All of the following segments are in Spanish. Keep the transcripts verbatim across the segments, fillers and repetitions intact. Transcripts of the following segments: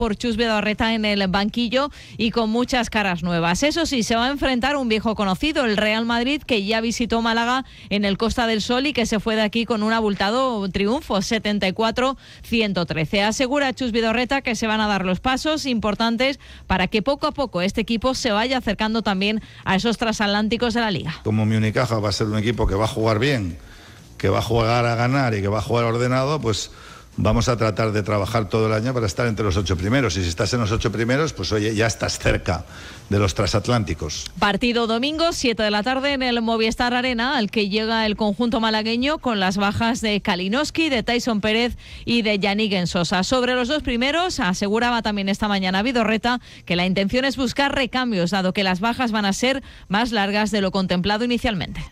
por Chus Vidorreta en el banquillo y con muchas caras nuevas. Eso sí, se va a enfrentar un viejo conocido, el Real Madrid, que ya visitó Málaga en el Costa del Sol y que se fue de aquí con un abultado triunfo, setenta y cuatro a ciento trece. Asegura Chus Vidorreta que se van a dar los pasos importantes para que poco a poco este equipo se vaya acercando también a esos transatlánticos de la Liga. Como mi Unicaja va a ser un equipo que va a jugar bien, que va a jugar a ganar y que va a jugar ordenado, pues vamos a tratar de trabajar todo el año para estar entre los ocho primeros. Y si estás en los ocho primeros, pues oye, ya estás cerca de los transatlánticos. Partido domingo, siete de la tarde en el Movistar Arena, al que llega el conjunto malagueño con las bajas de Kalinowski, de Tyson Pérez y de Yannick Ensosa. Sobre los dos primeros, aseguraba también esta mañana Vidorreta que la intención es buscar recambios, dado que las bajas van a ser más largas de lo contemplado inicialmente.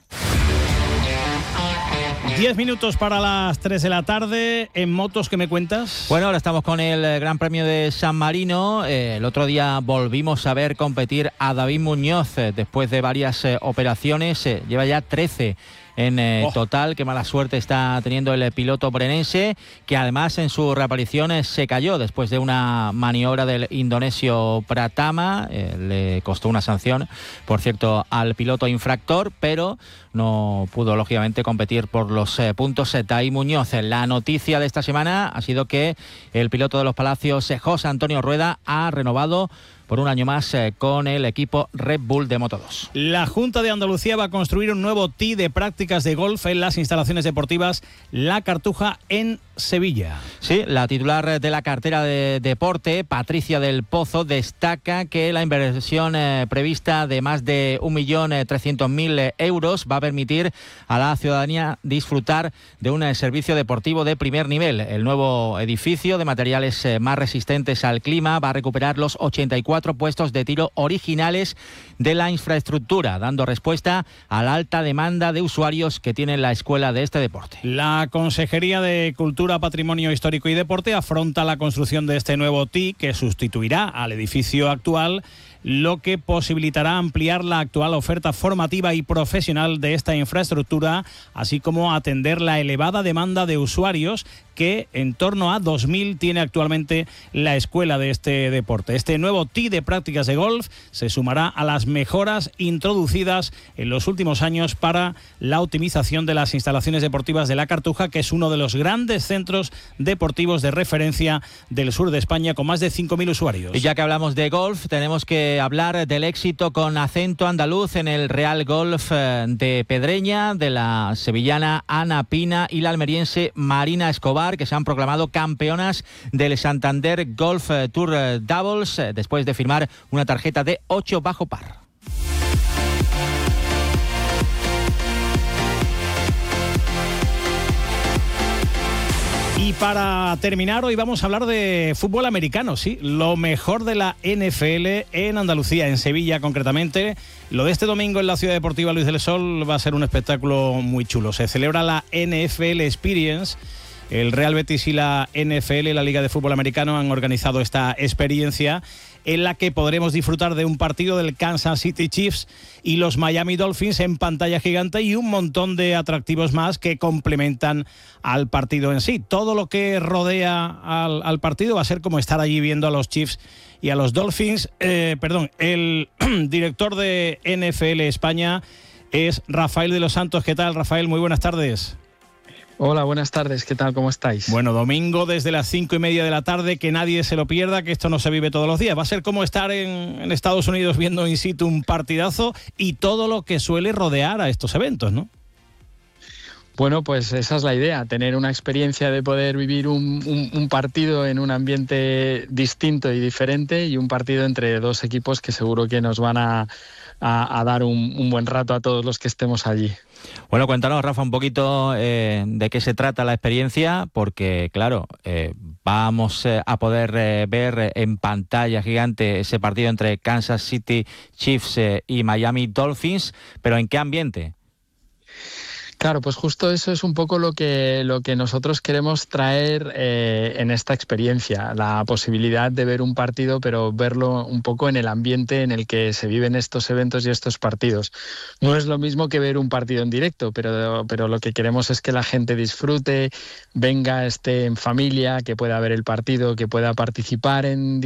Diez minutos para las tres de la tarde. En motos, ¿qué me cuentas? Bueno, ahora estamos con el Gran Premio de San Marino. Eh, el otro día volvimos a ver competir a David Muñoz eh, después de varias eh, operaciones. Eh, lleva ya trece en eh, oh. total. Qué mala suerte está teniendo el piloto brenense, que además en su reaparición eh, se cayó después de una maniobra del indonesio Pratama. Eh, le costó una sanción, por cierto, al piloto infractor, pero no pudo lógicamente competir por los eh, puntos eh, David Muñoz. La noticia de esta semana ha sido que el piloto de los Palacios, eh, José Antonio Rueda, ha renovado por un año más eh, con el equipo Red Bull de Moto dos. La Junta de Andalucía va a construir un nuevo tee de prácticas de golf en las instalaciones deportivas La Cartuja en Sevilla. Sí, la titular de la cartera de deporte, Patricia del Pozo, destaca que la inversión eh, prevista de más de un millón trescientos mil euros va a permitir a la ciudadanía disfrutar de un eh, servicio deportivo de primer nivel. El nuevo edificio de materiales eh, más resistentes al clima va a recuperar los ochenta y cuatro puestos de tiro originales de la infraestructura, dando respuesta a la alta demanda de usuarios que tiene la escuela de este deporte. La Consejería de Cultura, Patrimonio Histórico y Deporte afronta la construcción de este nuevo tee que sustituirá al edificio actual, lo que posibilitará ampliar la actual oferta formativa y profesional de esta infraestructura, así como atender la elevada demanda de usuarios que en torno a dos mil tiene actualmente la escuela de este deporte. Este nuevo tee de prácticas de golf se sumará a las mejoras introducidas en los últimos años para la optimización de las instalaciones deportivas de La Cartuja, que es uno de los grandes centros deportivos de referencia del sur de España, con más de cinco mil usuarios. Y ya que hablamos de golf, tenemos que hablar del éxito con acento andaluz en el Real Golf de Pedreña, de la sevillana Ana Pina y la almeriense Marina Escobar, que se han proclamado campeonas del Santander Golf Tour Doubles después de firmar una tarjeta de ocho bajo par. Y para terminar, hoy vamos a hablar de fútbol americano, sí, lo mejor de la N F L en Andalucía, en Sevilla concretamente. Lo de este domingo en la Ciudad Deportiva Luis del Sol va a ser un espectáculo muy chulo. Se celebra la N F L Experience. El Real Betis y la N F L, la Liga de Fútbol Americano, han organizado esta experiencia en la que podremos disfrutar de un partido del Kansas City Chiefs y los Miami Dolphins en pantalla gigante y un montón de atractivos más que complementan al partido en sí. Todo lo que rodea al, al partido va a ser como estar allí viendo a los Chiefs y a los Dolphins. Eh, perdón, el director de N F L España es Rafael de los Santos. ¿Qué tal, Rafael? Muy buenas tardes. Hola, buenas tardes, ¿qué tal? ¿Cómo estáis? Bueno, domingo desde las cinco y media de la tarde, que nadie se lo pierda, que esto no se vive todos los días. Va a ser como estar en, en Estados Unidos viendo in situ un partidazo y todo lo que suele rodear a estos eventos, ¿no? Bueno, pues esa es la idea, tener una experiencia de poder vivir un, un, un partido en un ambiente distinto y diferente, y un partido entre dos equipos que seguro que nos van a, a, a dar un, un buen rato a todos los que estemos allí. Bueno, cuéntanos, Rafa, un poquito eh, de qué se trata la experiencia, porque, claro, eh, vamos eh, a poder eh, ver en pantalla gigante ese partido entre Kansas City Chiefs eh, y Miami Dolphins, pero ¿en qué ambiente? Claro, pues justo eso es un poco lo que, lo que nosotros queremos traer eh, en esta experiencia, la posibilidad de ver un partido, pero verlo un poco en el ambiente en el que se viven estos eventos y estos partidos. No es lo mismo que ver un partido en directo, pero, pero lo que queremos es que la gente disfrute, venga, esté en familia, que pueda ver el partido, que pueda participar en